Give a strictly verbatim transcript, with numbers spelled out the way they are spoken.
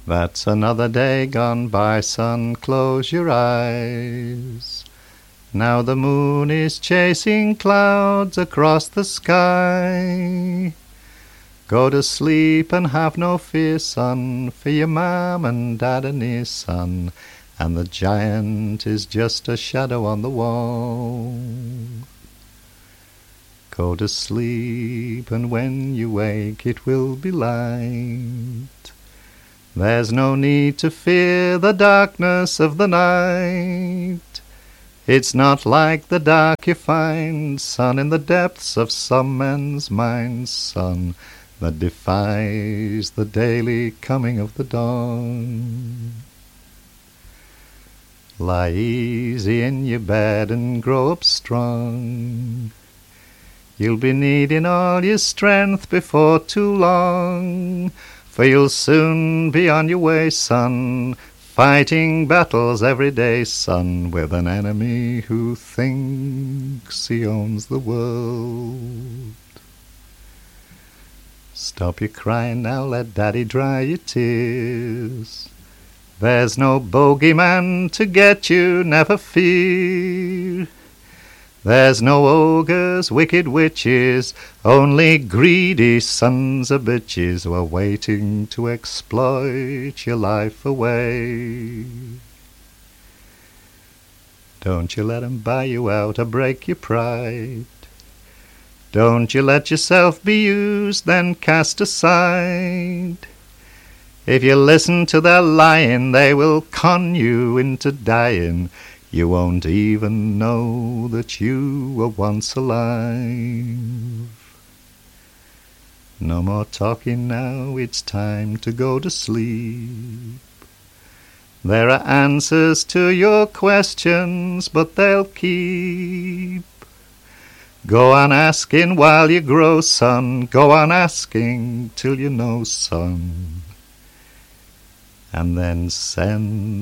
That's another day gone by, son, close your eyes. Now the moon is chasing clouds across the sky. Go to sleep and have no fear, son, for your mam and dad are near, son, and the giant is just a shadow on the wall. Go to sleep, and when you wake it will be light. There's no need to fear the darkness of the night. It's not like the dark you find, son, in the depths of some men's minds, son, that defies the daily coming of the dawn. Lie easy in your bed and grow up strong. You'll be needing all your strength before too long, for you'll soon be on your way, son, fighting battles every day, son, with an enemy who thinks he owns the world. Stop your crying now, let daddy dry your tears. There's no bogeyman to get you, never fear. There's no ogres, wicked witches, only greedy sons of bitches who are waiting to exploit your life away. Don't you let 'em buy you out or break your pride. Don't you let yourself be used, then cast aside. If you listen to their lying, they will con you into dying. You won't even know that you were once alive. No more talking now, it's time to go to sleep. There are answers to your questions, but they'll keep. Go on asking while you grow, son. Go on asking till you know, son. And then send